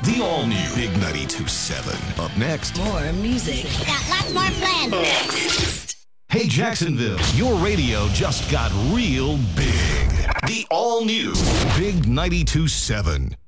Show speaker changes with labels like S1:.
S1: The all-new Big 92.7. Up next.
S2: More music.
S3: Got lots more planned.
S2: Next.
S1: Hey, Jacksonville, your radio just got real big. The all-new Big 92.7.